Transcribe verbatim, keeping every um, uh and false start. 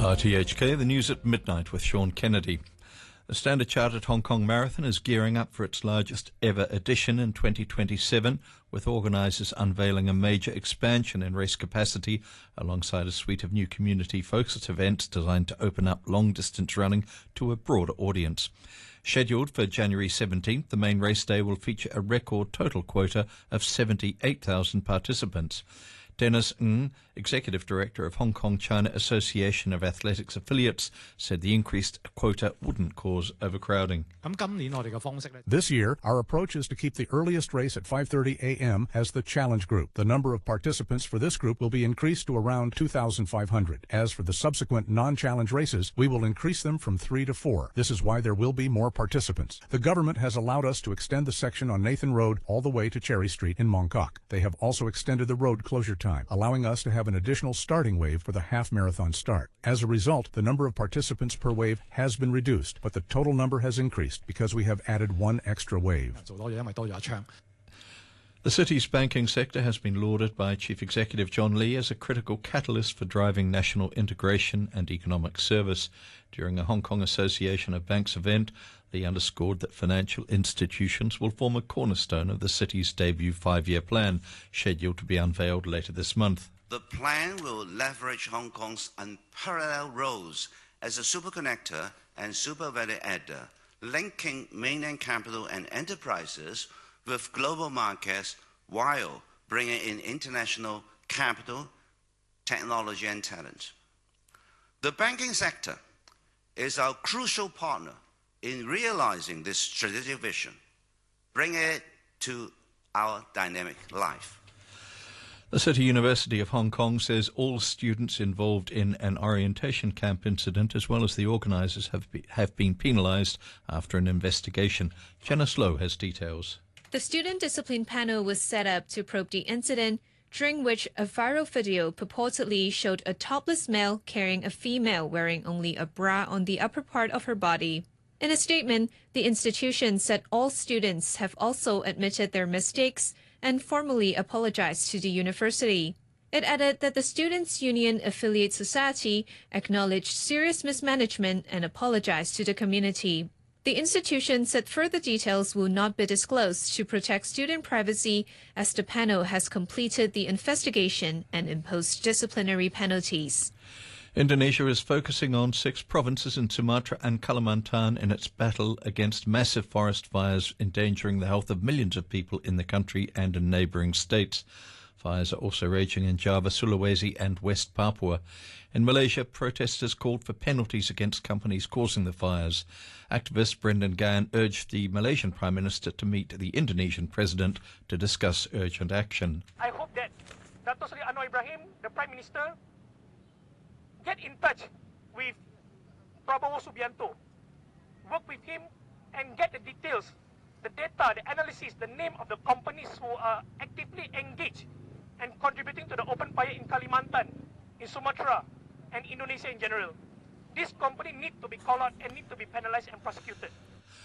R T H K, the news at midnight with Sean Kennedy. The Standard Chartered Hong Kong Marathon is gearing up for its largest ever edition in twenty twenty-seven, with organisers unveiling a major expansion in race capacity alongside a suite of new community-focused events designed to open up long-distance running to a broader audience. Scheduled for January seventeenth, the main race day will feature a record total quota of seventy-eight thousand participants. Dennis Ng, Executive Director of Hong Kong China Association of Athletics Affiliates, said the increased quota wouldn't cause overcrowding. This year, our approach is to keep the earliest race at five thirty a m as the challenge group. The number of participants for this group will be increased to around two thousand five hundred. As for the subsequent non-challenge races, we will increase them from three to four. This is why there will be more participants. The government has allowed us to extend the section on Nathan Road all the way to Cherry Street in Mong Kok. They have also extended the road closure time, allowing us to have an additional starting wave for the half-marathon start. As a result, the number of participants per wave has been reduced, but the total number has increased because we have added one extra wave. The city's banking sector has been lauded by Chief Executive John Lee as a critical catalyst for driving national integration and economic service. During a Hong Kong Association of Banks event, Lee underscored that financial institutions will form a cornerstone of the city's debut five-year plan, scheduled to be unveiled later this month. The plan will leverage Hong Kong's unparalleled roles as a superconnector and super value adder, linking mainland capital and enterprises with global markets while bringing in international capital, technology and talent. The banking sector is our crucial partner in realizing this strategic vision, bringing it to our dynamic life. The City University of Hong Kong says all students involved in an orientation camp incident, as well as the organisers, have, be, have been penalised after an investigation. Janice Lowe has details. The student discipline panel was set up to probe the incident, during which a viral video purportedly showed a topless male carrying a female wearing only a bra on the upper part of her body. In a statement, the institution said all students have also admitted their mistakes and formally apologized to the university. It added that the Students' Union Affiliate Society acknowledged serious mismanagement and apologized to the community. The institution said further details will not be disclosed to protect student privacy, as the panel has completed the investigation and imposed disciplinary penalties. Indonesia is focusing on six provinces in Sumatra and Kalimantan in its battle against massive forest fires endangering the health of millions of people in the country and in neighbouring states. Fires are also raging in Java, Sulawesi and West Papua. In Malaysia, protesters called for penalties against companies causing the fires. Activist Brendan Gan urged the Malaysian Prime Minister to meet the Indonesian President to discuss urgent action. I hope that Dato' Seri Anwar Ibrahim, the Prime Minister, get in touch with Prabowo Subianto, work with him and get the details, the data, the analysis, the name of the companies who are actively engaged and contributing to the open fire in Kalimantan, in Sumatra and Indonesia in general. This company need to be called out and need to be penalized and prosecuted.